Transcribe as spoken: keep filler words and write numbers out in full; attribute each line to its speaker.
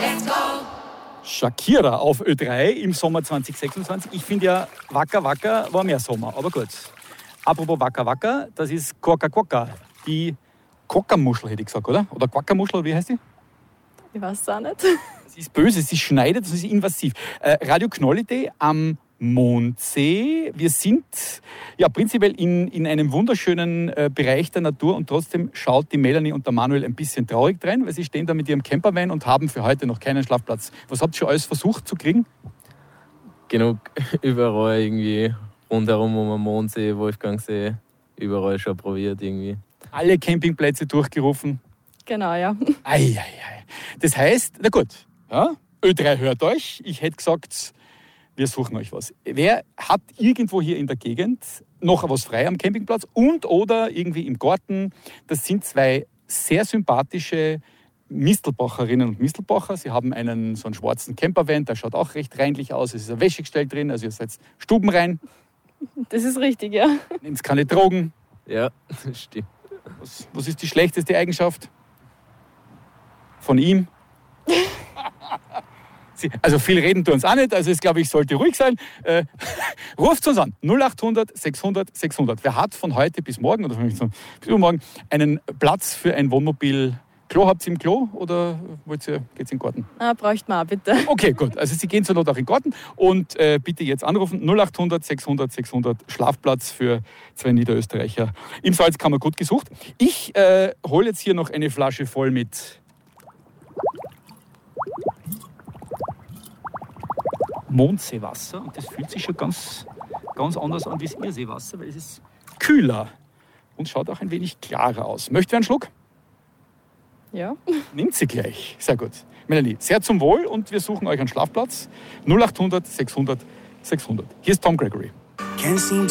Speaker 1: Shakira auf Ö drei im Sommer zwanzig sechsundzwanzig. Ich finde ja, Waka Waka war mehr Sommer, aber gut. Apropos Waka Waka, das ist Quokka Quokka, die Quokka-Muschel, hätte ich gesagt, oder? Oder Quokka-Muschel, wie heißt die?
Speaker 2: Ich weiß es auch nicht.
Speaker 1: Sie ist böse, sie schneidet, sie ist invasiv. Äh, Radio Knollidee am Mondsee. Wir sind ja prinzipiell in, in einem wunderschönen äh, Bereich der Natur und trotzdem schaut die Melanie und der Manuel ein bisschen traurig rein, weil sie stehen da mit ihrem Campervan und haben für heute noch keinen Schlafplatz. Was habt ihr schon alles versucht zu kriegen?
Speaker 3: Genug überall irgendwie rundherum um den Mondsee, Wolfgangsee, überall schon probiert irgendwie.
Speaker 1: Alle Campingplätze durchgerufen.
Speaker 2: Genau, ja.
Speaker 1: Ei, ei, ei. Das heißt, na gut, ja, Ö drei hört euch. Ich hätte gesagt, wir suchen euch was. Wer hat irgendwo hier in der Gegend noch was frei am Campingplatz und oder irgendwie im Garten? Das sind zwei sehr sympathische Mistelbacherinnen und Mistelbacher. Sie haben einen so einen schwarzen Campervan, der schaut auch recht reinlich aus. Es ist ein Wäschegestell drin, also ihr seid stubenrein.
Speaker 2: Das ist richtig, ja.
Speaker 1: Nehmt keine Drogen.
Speaker 3: Ja, das stimmt.
Speaker 1: Was, was ist die schlechteste Eigenschaft von ihm? Sie, also viel reden tun uns auch nicht, also es glaube ich, sollte ruhig sein. Äh, ruft uns an, null acht hundert sechshundert sechshundert. Wer hat von heute bis morgen oder bis übermorgen einen Platz für ein Wohnmobil? Klo, habt ihr im Klo oder wollt ihr, geht's in den Garten?
Speaker 2: Ah, bräuchte man auch, bitte.
Speaker 1: Okay, gut. Also Sie gehen zur Not auch in den Garten und äh, bitte jetzt anrufen. null acht hundert sechshundert sechshundert Schlafplatz für zwei Niederösterreicher. Im Salzkammer gut gesucht. Ich äh, hole jetzt hier noch eine Flasche voll mit Mondseewasser und das fühlt sich schon ganz, ganz anders an wie das Irrseewasser, weil es ist kühler und schaut auch ein wenig klarer aus. Möchtet ihr einen Schluck?
Speaker 2: Ja.
Speaker 1: Nimmt sie gleich. Sehr gut. Melanie, sehr zum Wohl und wir suchen euch einen Schlafplatz. null acht hundert sechshundert sechshundert. Hier ist Tom Gregory.
Speaker 4: Can't seem